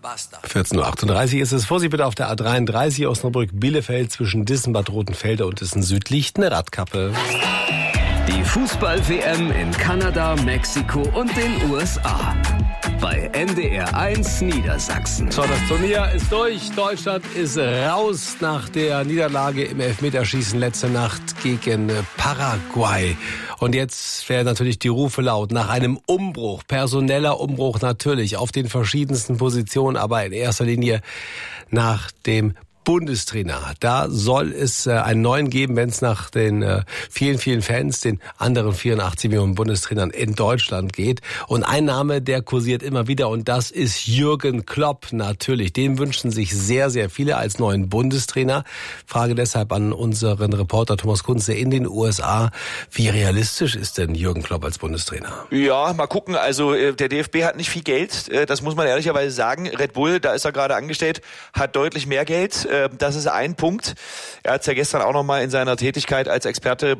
Basta. 14.38 Uhr ist es. Vorsicht bitte auf der A33 Osnabrück-Bielefeld zwischen Dissen-Bad Rotenfelde und Dissen-Südlich eine Radkappe. Die Fußball-WM in Kanada, Mexiko und den USA. Bei NDR1 Niedersachsen. So, das Turnier ist durch. Deutschland ist raus nach der Niederlage im Elfmeterschießen letzte Nacht gegen Paraguay. Und jetzt werden natürlich die Rufe laut nach einem Umbruch, personeller Umbruch natürlich auf den verschiedensten Positionen, aber in erster Linie nach dem Bundestrainer. Da soll es einen neuen geben, wenn es nach den vielen, vielen Fans, den anderen 84 Millionen Bundestrainern in Deutschland geht. Und ein Name, der kursiert immer wieder, und das ist Jürgen Klopp natürlich. Den wünschen sich sehr, sehr viele als neuen Bundestrainer. Frage deshalb an unseren Reporter Thomas Kunze in den USA. Wie realistisch ist denn Jürgen Klopp als Bundestrainer? Ja, mal gucken. Also der DFB hat nicht viel Geld, das muss man ehrlicherweise sagen. Red Bull, da ist er gerade angestellt, hat deutlich mehr Geld. Das ist ein Punkt. Er hat es ja gestern auch nochmal in seiner Tätigkeit als Experte